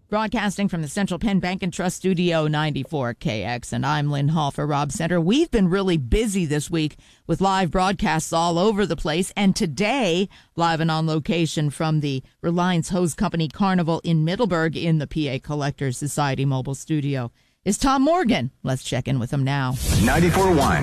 Broadcasting from the Central Penn Bank and Trust Studio 94KX, and I'm Lynn Hall for Rob Center. We've been really busy this week with live broadcasts all over the place, and today, live and on location from the Reliance Hose Company Carnival in Middleburg in the PA Collectors Society mobile studio is Tom Morgan. Let's check in with him now. 94.1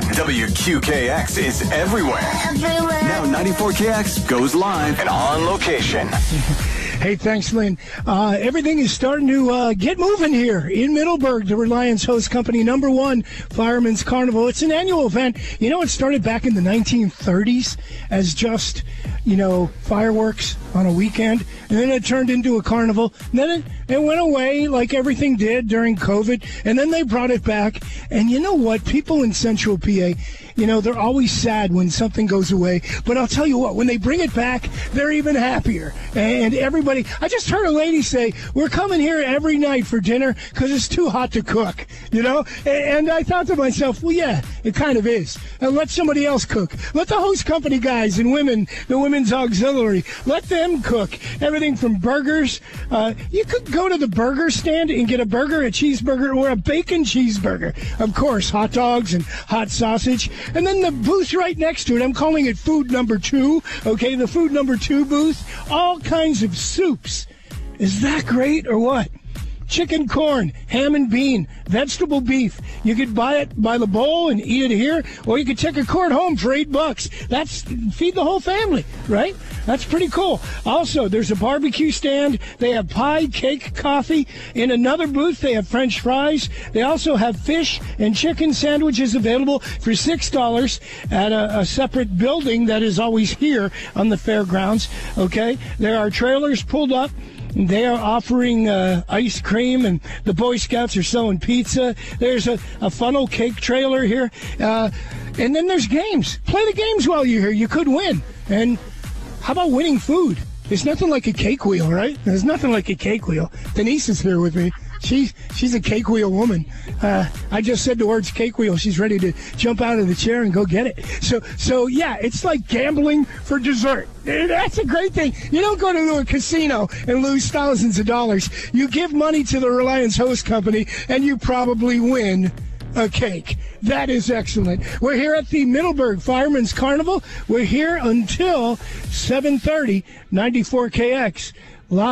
WQKX is everywhere. Now 94KX goes live and on location. Hey, thanks, Lynn. Everything is starting to get moving here in Middleburg, the Reliance Hose Company #1 Fireman's Carnival. It's an annual event. You know, it started back in the 1930s as just, fireworks on a weekend, and then it turned into a carnival. And then it went away like everything did during COVID, and then they brought it back. And you know what? People in Central PA, they're always sad when something goes away. But I'll tell you what, when they bring it back, they're even happier. And everybody, I just heard a lady say, we're coming here every night for dinner because it's too hot to cook, And I thought to myself, well, yeah, it kind of is. And let somebody else cook. Let the host company guys and women, the women's auxiliary, let them cook. Everything from burgers. You could go to the burger stand and get a burger, a cheeseburger, or a bacon cheeseburger. Of course, hot dogs and hot sausage. And then the booth right next to it, I'm calling it food number 2, okay, the food number 2 booth, all kinds of soups. Is that great or what? Chicken corn, ham and bean, vegetable beef. You could buy it by the bowl and eat it here, or you could take a quart home for $8. That's feed the whole family, right? That's pretty cool. Also, there's a barbecue stand. They have pie, cake, coffee. In another booth, they have French fries. They also have fish and chicken sandwiches available for $6 at a separate building that is always here on the fairgrounds, okay? There are trailers pulled up. They are offering ice cream, and the Boy Scouts are selling pizza. There's a funnel cake trailer here. And then there's games. Play the games while you're here. You could win. And how about winning food? There's nothing like a cake wheel, right? There's nothing like a cake wheel. Denise is here with me. She's a cake wheel woman. I just said the words cake wheel. She's ready to jump out of the chair and go get it. So yeah, it's like gambling for dessert. That's a great thing. You don't go to a casino and lose thousands of dollars. You give money to the Reliance Hose Company, and you probably win a cake. That is excellent. We're here at the Middleburg Fireman's Carnival. We're here until 7:30, 94KX.